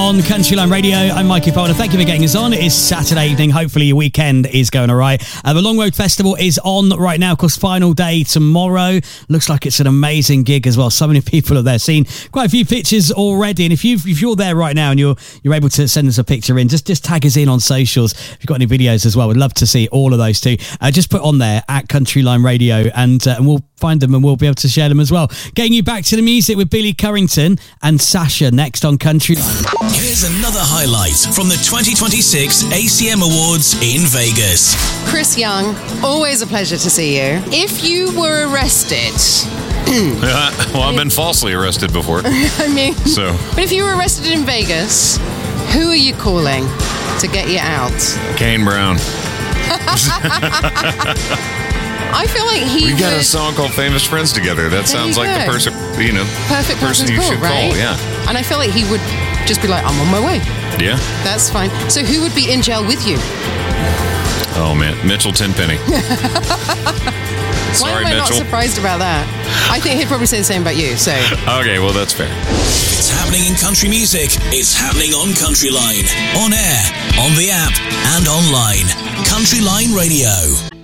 on Countryline Radio. I'm Mikey Polner. Thank you for getting us on. It is Saturday evening. Hopefully your weekend is going all right. The Long Road Festival is on right now. Of course, final day tomorrow. Looks like it's an amazing gig as well. So many people are there. Seen quite a few pictures already. And if you're there right now and you're able to send us a picture in, just tag us in on socials. If you've got any videos as well, we'd love to see all of those too. Just put on there at Countryline Radio and we'll find them and we'll be able to share them as well. Getting you back to the music with Billy Currington and Sasha next on Countryline. Here's another highlight from the 2026 ACM Awards in Vegas. Chris Young, always a pleasure to see you. If you were arrested... well, I've been falsely arrested before. But if you were arrested in Vegas, who are you calling to get you out? Kane Brown. I feel like we got a song called Famous Friends together. That sounds like the person, perfect person you should right? call, yeah. And I feel like he would just be like, I'm on my way. Yeah. That's fine. So who would be in jail with you? Oh, man. Mitchell Tenpenny. Why am I not surprised about that? I think he'd probably say the same about you, so... Okay, well, that's fair. It's happening in country music. It's happening on Countryline. On air, on the app, and online. Countryline Radio.